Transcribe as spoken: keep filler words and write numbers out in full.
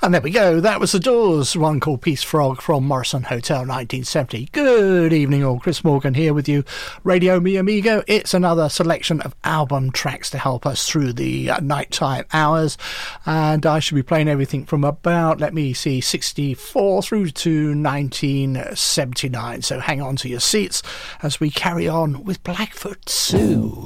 And there we go. That was The Doors, one called Peace Frog from Morrison Hotel nineteen seventy. Good evening all. Chris Morgan here with you. Radio Mi Amigo. It's another selection of album tracks to help us through the uh, nighttime hours. And I should be playing everything from about, let me see, sixty-four through to nineteen seventy-nine. So hang on to your seats as we carry on with Blackfoot Sue.